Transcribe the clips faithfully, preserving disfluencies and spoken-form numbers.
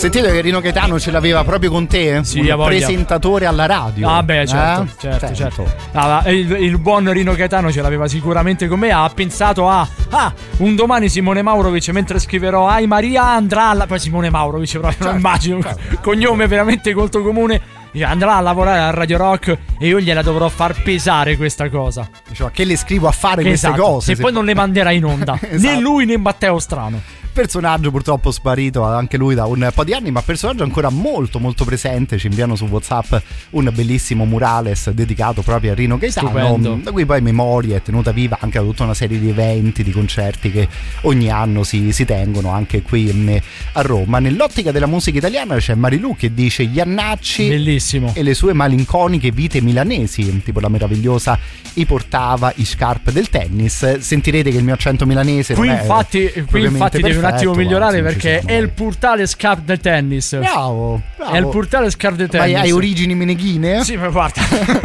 Sentite che Rino Gaetano ce l'aveva proprio con te? Sì, un a voglia. presentatore alla radio. Ah beh, certo, eh? certo, certo. Ah, il, il buon Rino Gaetano ce l'aveva sicuramente con me. Ha pensato a ah, un domani Simone Maurovic, mentre scriverò ai Maria andrà alla... Poi Simone Maurovic proprio, certo, non immagino, certo. Cognome veramente molto comune. Andrà a lavorare a Radio Rock e io gliela dovrò far pesare questa cosa. Diceva, che le scrivo a fare esatto. queste cose? Se, se poi non le manderà in onda. Esatto. Né lui né Matteo Strano. Personaggio purtroppo sparito anche lui da un po' di anni, ma personaggio ancora molto molto presente. Ci inviano su WhatsApp un bellissimo murales dedicato proprio a Rino Gaetano. Stupendo. Da cui poi memoria è tenuta viva anche da tutta una serie di eventi, di concerti che ogni anno si, si tengono anche qui a Roma. Nell'ottica della musica italiana c'è Marilu che dice Iannacci, bellissimo, e le sue malinconiche vite milanesi, tipo la meravigliosa I portava i scarpe del tennis. Sentirete che il mio accento milanese qui non è infatti qui infatti devi un attimo migliorare, perché è il portale scarpe del tennis. Bravo, bravo. È il portale scarpe del tennis. Ma hai origini meneghine? Sì, ma guarda.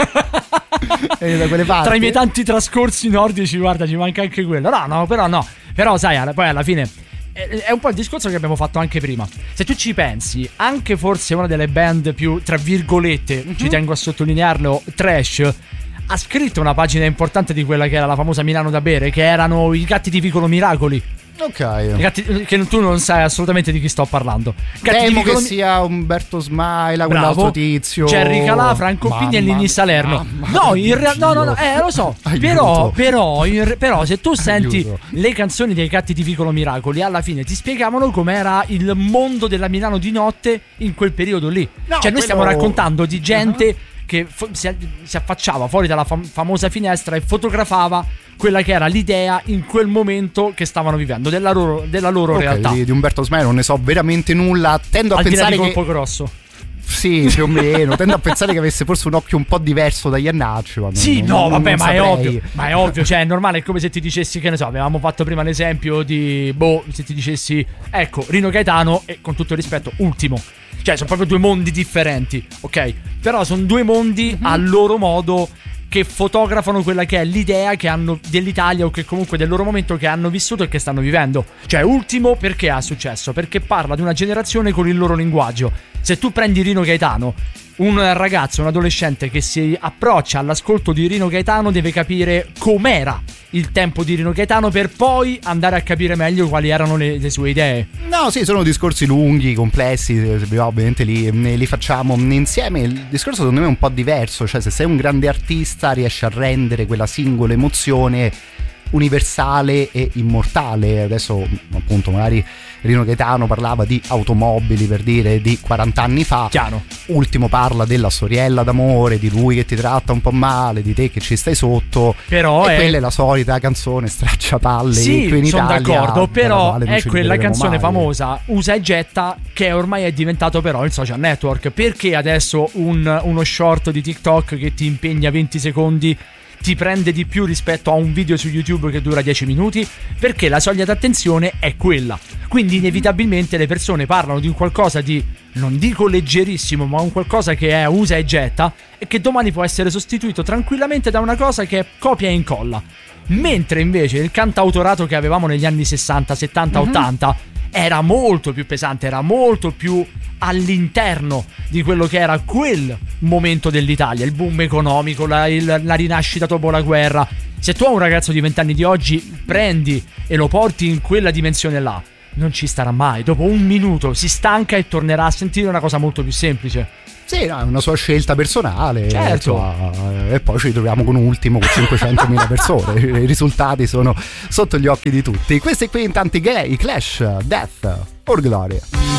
Da quelle parti. Tra i miei tanti trascorsi nordici, guarda, ci manca anche quello. No, no, però no. Però sai, poi alla fine è un po' il discorso che abbiamo fatto anche prima. Se tu ci pensi, anche forse una delle band più, tra virgolette, mm-hmm. ci tengo a sottolinearlo, trash, ha scritto una pagina importante di quella che era la famosa Milano da bere, che erano i Gatti di Vicolo Miracoli. Ok. I gatti, che tu non sai assolutamente di chi sto parlando. Gatti Temo di Vicolo... che sia Umberto Smaila, quell'altro tizio, Jerry Calà, Franco Pini e Lini Salerno. No, in realtà no, no, no, eh, lo so. Però, però, in, però, se tu senti Aiuto. le canzoni dei Gatti di Vicolo Miracoli, alla fine ti spiegavano com'era il mondo della Milano di notte in quel periodo lì. No, cioè, noi quello... stiamo raccontando di gente uh-huh. che fo- si, si affacciava fuori dalla fam- famosa finestra e fotografava quella che era l'idea in quel momento che stavano vivendo, della loro, della loro okay, realtà. Di, di Umberto Smaila non ne so veramente nulla. Tendo a Al pensare di là di Colpo che Grosso. Sì, più o meno. Tendo a pensare che avesse forse un occhio un po' diverso da Iannacci. Sì, no, non, vabbè, non ma saprei. è ovvio. Ma è ovvio, cioè è normale, è come se ti dicessi, che ne so, avevamo fatto prima l'esempio di boh, se ti dicessi, ecco, Rino Gaetano e con tutto il rispetto, Ultimo. Cioè, sono proprio due mondi differenti, ok? Però sono due mondi mm-hmm. a loro modo che fotografano quella che è l'idea che hanno dell'Italia, o che comunque del loro momento che hanno vissuto e che stanno vivendo. Cioè, Ultimo perché ha successo? Perché parla di una generazione con il loro linguaggio. Se tu prendi Rino Gaetano, un ragazzo, un adolescente che si approccia all'ascolto di Rino Gaetano deve capire com'era il tempo di Rino Gaetano per poi andare a capire meglio quali erano le, le sue idee. No, sì, sono discorsi lunghi, complessi, ovviamente li, li facciamo insieme. Il discorso secondo me è un po' diverso, cioè se sei un grande artista riesci a rendere quella singola emozione universale e immortale. Adesso appunto magari Rino Gaetano parlava di automobili, per dire, di quaranta anni fa. Chiaro. Ultimo parla della storiella d'amore, di lui che ti tratta un po' male, di te che ci stai sotto. Però e è... quella è la solita canzone stracciapalle. Sì, qui in sono Italia, d'accordo, però è quella canzone mai. famosa Usa e getta, che ormai è diventato però il social network. Perché adesso un, uno short di TikTok che ti impegna venti secondi ti prende di più rispetto a un video su YouTube che dura dieci minuti? Perché la soglia d'attenzione è quella. Quindi inevitabilmente le persone parlano di un qualcosa di, non dico leggerissimo, ma un qualcosa che è usa e getta e che domani può essere sostituito tranquillamente da una cosa che è copia e incolla. Mentre invece il cantautorato che avevamo negli anni sessanta, settanta, mm-hmm. ottanta era molto più pesante, era molto più all'interno di quello che era quel momento dell'Italia, il boom economico, la, il, la rinascita dopo la guerra. Se tu hai un ragazzo di venti anni di oggi, prendi e lo porti in quella dimensione là, non ci starà mai. Dopo un minuto si stanca e tornerà a sentire una cosa molto più semplice. Sì, no, è una sua scelta personale. Certo. Insomma, e poi ci troviamo con un Ultimo con cinquecentomila persone. I risultati sono sotto gli occhi di tutti. Questi qui intanto i gay, i Clash, Death or Glory.